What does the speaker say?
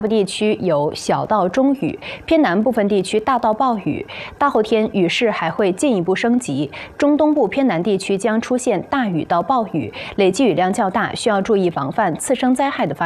部地区有小到中雨，偏南部分地区大到暴雨。大后天雨势还会进一步升级，中东部偏南地区将出现大雨到暴雨，累计雨量较大，需要注意防范次生灾害的发生。